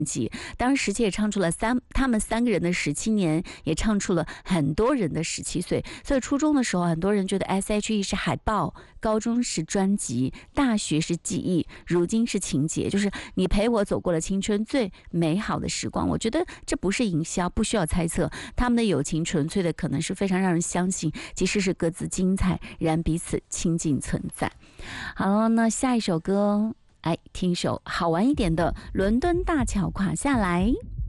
辑。当然17也唱出了他们3个人的17年，也唱出了很多人的17岁。所以初中的时候，很多人觉得 S.H.E 是海报，高中是专辑，大学是记忆，如今是情节，就是你陪我走过了青春最美好的时光。我觉得这不是营销，不需要猜测，他们的友情纯粹的可能是非常让人相信，即使是各自精彩，然彼此亲近存在。好了，那下一首歌，听首好玩一点的《伦敦大桥垮下来》。